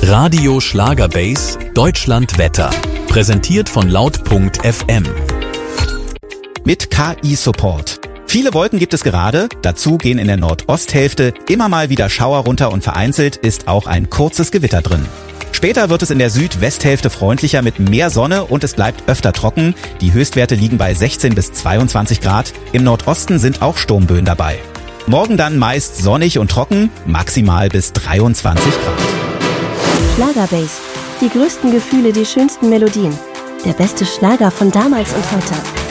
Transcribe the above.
Radio Schlagerbase Deutschland Wetter. Präsentiert von laut.fm. Mit KI-Support. Viele Wolken gibt es gerade, dazu gehen in der Nordosthälfte immer mal wieder Schauer runter und vereinzelt ist auch ein kurzes Gewitter drin. Später wird es in der Südwesthälfte freundlicher mit mehr Sonne und es bleibt öfter trocken. Die Höchstwerte liegen bei 16 bis 22 Grad. Im Nordosten sind auch Sturmböen dabei. Morgen dann meist sonnig und trocken, maximal bis 23 Grad. Schlagerbase. Die größten Gefühle, die schönsten Melodien. Der beste Schlager von damals und heute.